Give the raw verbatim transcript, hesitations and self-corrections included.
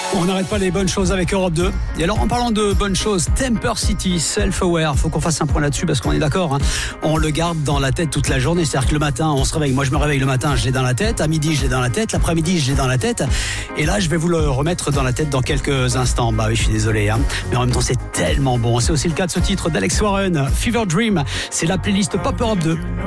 On n'arrête pas les bonnes choses avec Europe deux. Et alors en parlant de bonnes choses, Temper City, Self-Aware, faut qu'on fasse un point là-dessus parce qu'on est d'accord, hein, on le garde dans la tête toute la journée. C'est-à-dire que le matin, on se réveille. Moi je me réveille le matin, je l'ai dans la tête. À midi, je l'ai dans la tête. L'après-midi, je l'ai dans la tête. Et là, je vais vous le remettre dans la tête dans quelques instants. Bah oui, je suis désolé, hein, mais en même temps, c'est tellement bon. C'est aussi le cas de ce titre d'Alex Warren, Fever Dream. C'est la playlist Pop Europe deux.